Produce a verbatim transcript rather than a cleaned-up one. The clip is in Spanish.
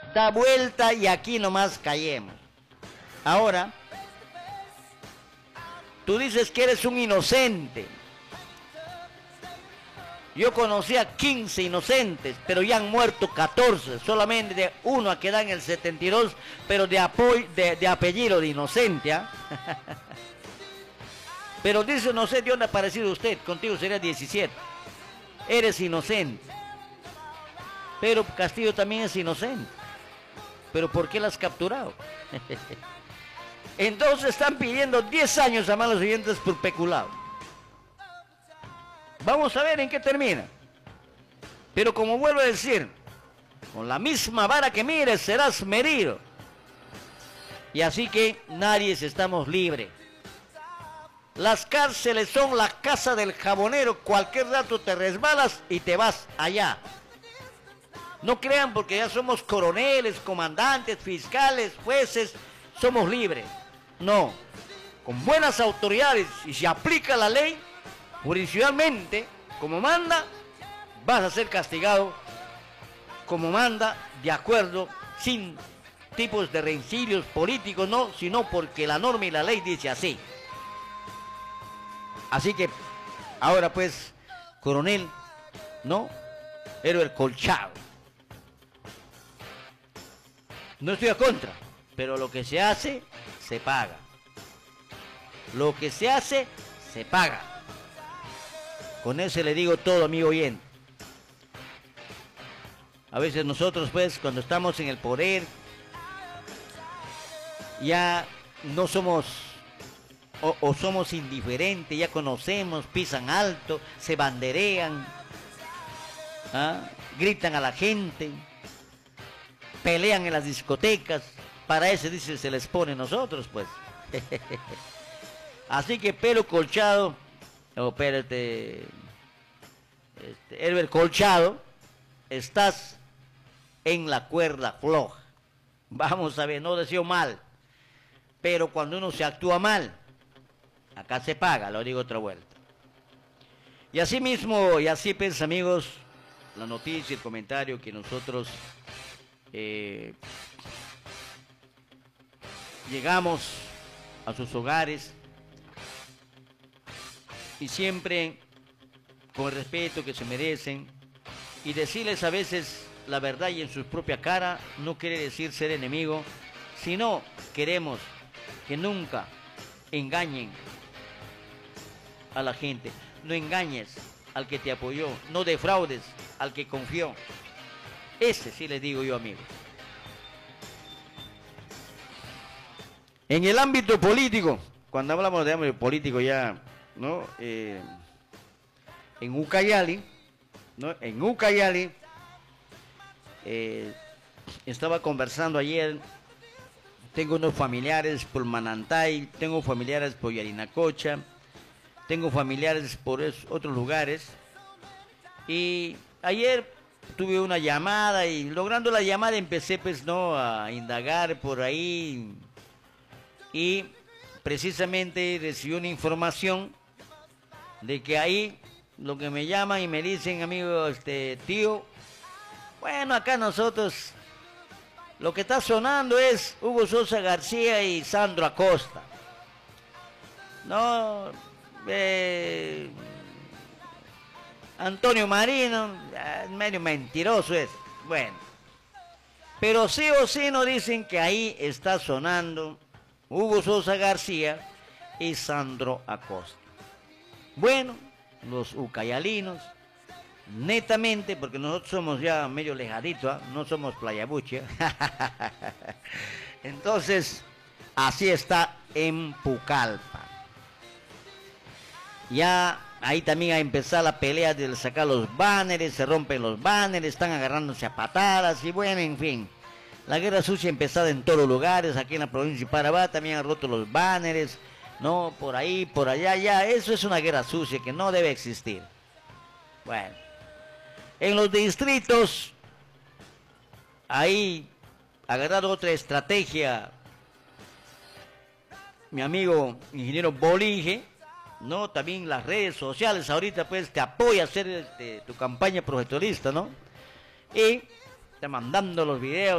da vuelta y aquí nomás caemos. Ahora, tú dices que eres un inocente. Yo conocí a quince inocentes, pero ya han muerto catorce, solamente de uno que da en el setenta y dos, pero de, apoyo, de, de apellido de inocente. ¿eh? Pero dice, no sé de dónde ha aparecido usted, contigo sería diecisiete. Eres inocente. Pero Castillo también es inocente. ¿Pero por qué la has capturado? Entonces están pidiendo diez años a malos oyentes por peculado. Vamos a ver en qué termina. Pero como vuelvo a decir, con la misma vara que mires serás medido. Y así que nadie estamos libres. Las cárceles son la casa del jabonero. Cualquier rato te resbalas y te vas allá. No crean porque ya somos coroneles, comandantes, fiscales, jueces, somos libres. No, con buenas autoridades y si aplica la ley, jurisdiccionalmente, como manda, vas a ser castigado como manda, de acuerdo, sin tipos de reincidios políticos, no, sino porque la norma y la ley dice así. Así que, ahora pues, coronel, ¿no? Héroe Colchado. No estoy a contra, pero lo que se hace, se paga. Lo que se hace, se paga. Con eso le digo todo, amigo oyente. A veces nosotros, pues, cuando estamos en el poder, ya no somos, o, o somos indiferentes, ya conocemos, pisan alto, se banderean, ¿ah? Gritan a la gente, pelean en las discotecas. Para eso, dice, se les pone nosotros, pues. Así que pelo colchado, o espérate, este, Herbert Colchado, estás en la cuerda floja. Vamos a ver, no deseo mal, pero cuando uno se actúa mal, acá se paga, lo digo otra vuelta. Y así mismo, y así pues, amigos, la noticia, el comentario que nosotros eh, llegamos a sus hogares y siempre con el respeto que se merecen y decirles a veces la verdad y en su propia cara no quiere decir ser enemigo, sino queremos que nunca engañen a la gente, no engañes al que te apoyó, no defraudes al que confió. Ese sí les digo yo, amigos. En el ámbito político, cuando hablamos de ámbito político ya, ¿no? Eh, en Ucayali, ¿no? En Ucayali, eh, estaba conversando ayer, tengo unos familiares por Manantay, tengo familiares por Yarinacocha, tengo familiares por esos otros lugares, y ayer tuve una llamada y logrando la llamada empecé pues no a indagar por ahí y precisamente recibí una información de que ahí lo que me llaman y me dicen, amigo, este tío, bueno, acá nosotros lo que está sonando es Hugo Sosa García y Sandro Acosta. No, eh, Antonio Marino, medio mentiroso es. Bueno, pero sí o sí nos dicen que ahí está sonando Hugo Sosa García y Sandro Acosta. Bueno, los ucayalinos, netamente, porque nosotros somos ya medio lejaditos, ¿eh? No somos Playabuche. Entonces, así está en Pucallpa. Ya ahí también a empezar la pelea de sacar los banners, se rompen los banners, están agarrándose a patadas y bueno, en fin. La guerra sucia ha empezado en todos los lugares, aquí en la provincia de Parabá también han roto los banners, no, por ahí, por allá, ya, eso es una guerra sucia que no debe existir. Bueno, en los distritos, ahí agarrado otra estrategia, mi amigo ingeniero Bolige, ¿no? También las redes sociales ahorita pues te apoya a hacer este, tu campaña proyectorista, ¿no? Y te mandando los videos.